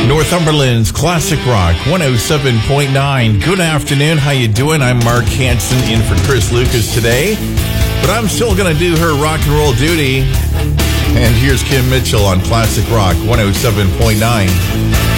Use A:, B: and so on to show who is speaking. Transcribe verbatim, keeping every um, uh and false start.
A: Northumberland's Classic Rock one oh seven point nine. Good afternoon. How you doing? I'm Mark Hansen in for Chris Lucas today. But I'm still going to do her rock and roll duty. And here's Kim Mitchell on Classic Rock one oh seven point nine.